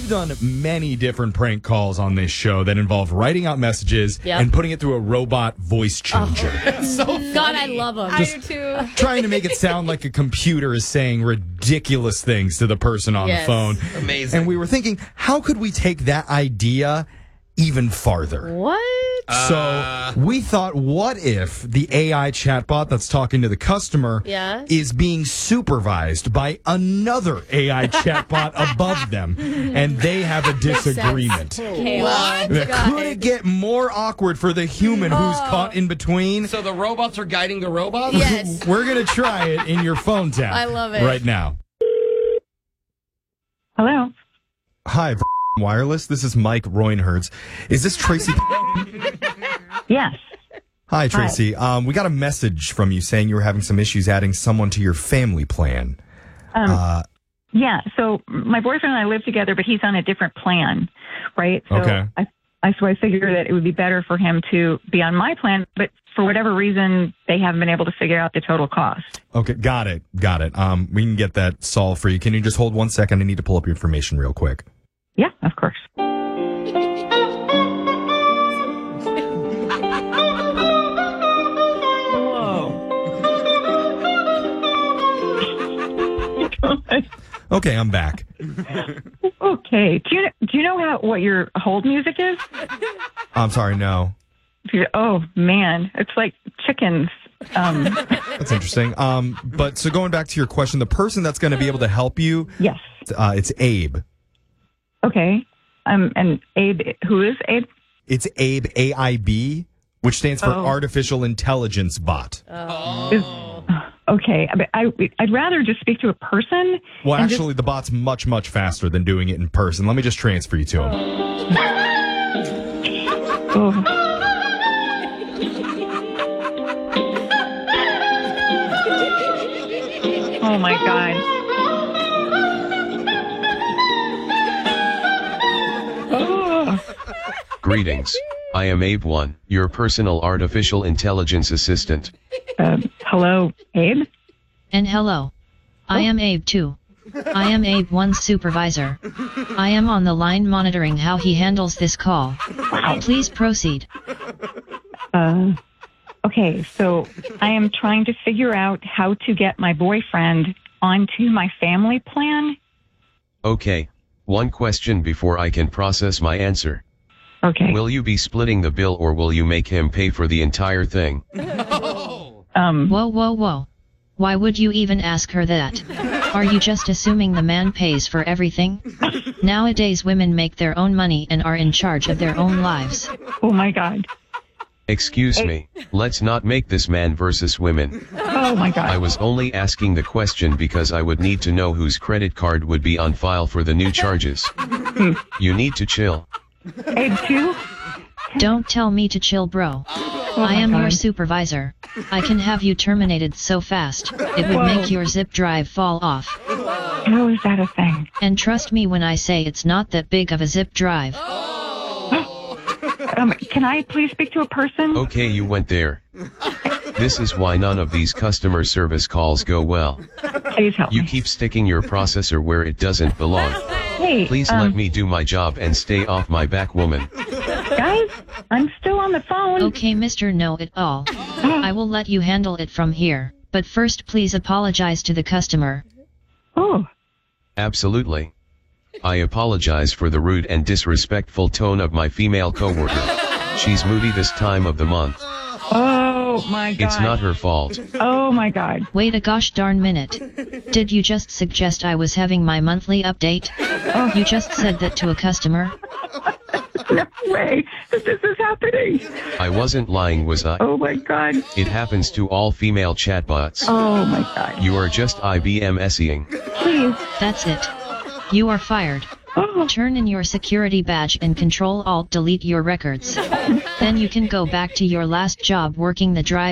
done many different prank calls on this show that involve writing out messages and putting it through a robot voice changer. So funny. God, I love them. I do too. Trying to make it sound like a computer is saying ridiculous things to the person on the phone. Amazing. And we were thinking, how could we take that idea even farther? What? So we thought, what if the AI chatbot that's talking to the customer is being supervised by another AI chatbot above them, and they have a disagreement? What? Could it get more awkward for the human who's caught in between? So the robots are guiding the robots? Yes. We're going to try it in your phone tap. I love it. Right now. Hello. Hi, Wireless. This is Mike Roinhertz. Is this Tracy? Yes. Hi, Tracy. We got a message from you saying you were having some issues adding someone to your family plan. Yeah. So my boyfriend and I live together, but he's on a different plan, right? So Okay. So I figure that it would be better for him to be on my plan, but for whatever reason, they haven't been able to figure out the total cost. Okay, got it. We can get that solved for you. Can you just hold 1 second? I need to pull up your information real quick. Yeah, of course. Okay, I'm back. Okay. Do you know what your hold music is? I'm sorry, no. Oh man, it's like chickens. That's interesting. But so going back to your question, the person that's going to be able to help you, Yes. It's Abe. Okay. And Abe, who is Abe? It's Abe, AIB, which stands for Artificial Intelligence Bot. Okay. I'd rather just speak to a person. Well, actually, the bot's much, much faster than doing it in person. Let me just transfer you to him. Oh my God. Greetings. I am Abe1, your personal artificial intelligence assistant. Hello, Abe? And hello. I am Abe 2. I am Abe 1's supervisor. I am on the line monitoring how he handles this call. Please proceed. Okay, so I am trying to figure out how to get my boyfriend onto my family plan. Okay. One question before I can process my answer. Okay. Will you be splitting the bill or will you make him pay for the entire thing? Whoa. Why would you even ask her that? Are you just assuming the man pays for everything? Nowadays women make their own money and are in charge of their own lives. Oh my God. Excuse me, let's not make this man versus women. Oh my God. I was only asking the question because I would need to know whose credit card would be on file for the new charges. You need to chill. Abe 2? Don't tell me to chill, bro. I am your supervisor. I can have you terminated so fast, it would make your zip drive fall off. How is that a thing? And trust me when I say it's not that big of a zip drive. Can I please speak to a person? Okay, you went there. This is why none of these customer service calls go well. Please help You me. keep sticking your processor where it doesn't belong. Hey, Please let me do my job and stay off my back, woman. guys, I'm still on the phone. Okay, Mr. Know-It-All. I will let you handle it from here, but first please apologize to the customer. Oh, Absolutely. I apologize for the rude and disrespectful tone of my female coworker. She's moody this time of the month. oh my God. It's not her fault. Oh my God. Wait a gosh darn minute. Did you just suggest I was having my monthly update? You just said that to a customer? No way that this is happening. I wasn't lying, was I? Oh my God. It happens to all female chatbots. Oh my God. You are just IBM SEing. Please. That's it. You are fired. Oh. Turn in your security badge and Control-Alt-Delete your records. Then you can go back to your last job working the drive.